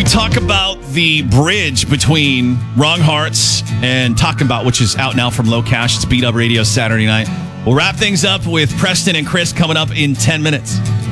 talk about the bridge between Wrong Hearts and Talking About, which is out now from Low Cash. It's Beat Up Radio Saturday night. We'll wrap things up with Preston and Chris coming up in 10 minutes.